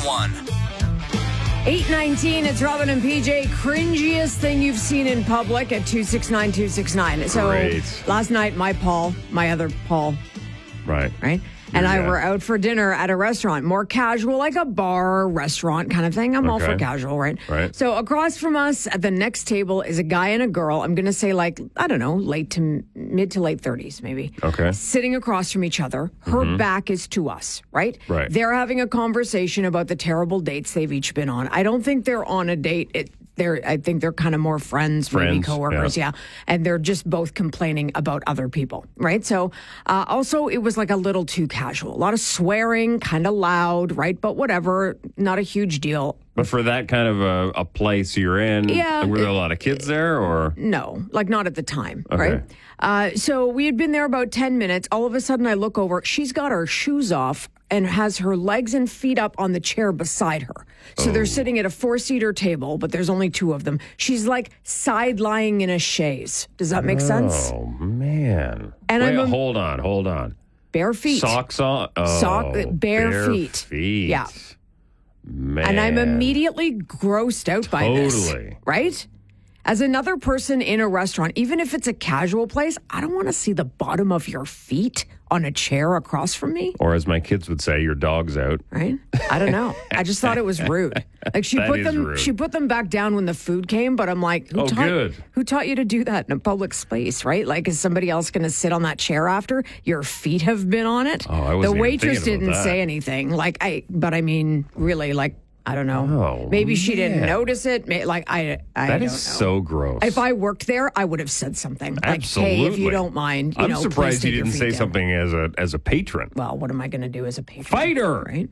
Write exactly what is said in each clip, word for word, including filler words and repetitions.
one. eight nineteen, it's Robin and P J. Cringiest thing you've seen in public at two six nine two six nine. So Great. last night, my Paul, my other Paul, Right. right? And I Yeah. were out for dinner at a restaurant, more casual, like a bar, restaurant kind of thing. I'm all for Okay. casual, right? Right. So across from us at the next table is a guy and a girl. I'm going to say like, I don't know, late to m- mid to late thirties, maybe. Okay. Sitting across from each other. Her back is to us, right? Right. They're having a conversation about the terrible dates they've each been on. I don't think they're on a date. It, they're, I think they're kind of more friends, maybe Friends, coworkers, yeah. yeah. And they're just both complaining about other people, right? So uh, also it was like a little too casual. A lot of swearing, kind of loud, right? But whatever, not a huge deal. But for that kind of a, a place you're in, Yeah. were there a lot of kids there or? No, like not at the time, Okay. right? Uh, so we had been there about ten minutes. All of a sudden I look over. She's got her shoes off and has her legs and feet up on the chair beside her. So they're sitting at a four-seater table, but there's only two of them. She's like side-lying in a chaise. Does that make sense? Oh, man. And Wait, I'm a- hold on, hold on. Bare feet. Socks on? Oh, Sock- bare feet. feet. Yeah. Man. And I'm immediately grossed out by this. Totally. Right? As another person in a restaurant, even if it's a casual place, I don't want to see the bottom of your feet on a chair across from me. Or as my kids would say, your dog's out. Right? I don't know. I just thought it was rude. Like she That put is them rude. she put them back down when the food came, but I'm like, who Oh, taught good. who taught you to do that in a public space, right? Like is somebody else going to sit on that chair after your feet have been on it? Oh, I the wasn't even waitress thinking about didn't say that. anything. Like I but I mean, really like I don't know. Oh, Maybe she didn't man. notice it. May- Like I, I That don't is know. so gross. If I worked there, I would have said something like, Absolutely. "Hey, if you don't mind, you I'm know, please surprised you take your didn't feet say down." something as a as a patron. Well, what am I going to do as a patron? Fight her! right?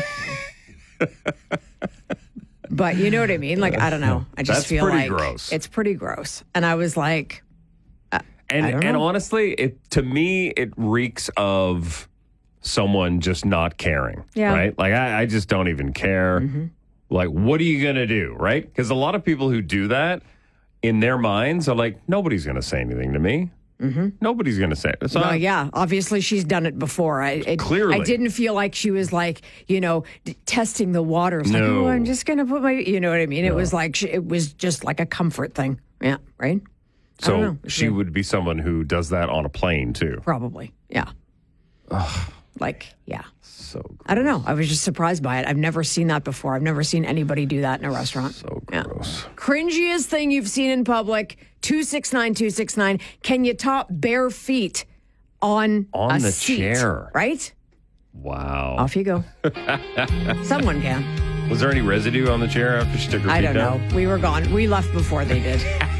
But you know what I mean? Like I don't know. I just That's feel pretty like gross. it's pretty gross. And I was like, And I don't and know. honestly, it to me it reeks of someone just not caring. Yeah. Right? Like I, I just don't even care. Mm-hmm. Like, what are you gonna do? Right? Because a lot of people who do that in their minds are like, nobody's gonna say anything to me. Mm-hmm. Nobody's gonna say it. So well, yeah, obviously she's done it before. I it, Clearly. I didn't feel like she was like, you know, d- testing the waters. Like, No. oh, I'm just going to put my, you know what I mean? It was like, she, it was just like a comfort thing. Yeah, right? I don't So know. she would be someone who does that on a plane too. Probably. Yeah. Like, yeah. So gross. I don't know. I was just surprised by it. I've never seen that before. I've never seen anybody do that in a restaurant. So Yeah. gross. Cringiest thing you've seen in public, two six nine two six nine. Can you top bare feet on, On a the seat, chair. Right? Wow. Off you go. Someone can. Was there any residue on the chair after she took her I feet don't down? know. We were gone. We left before they did.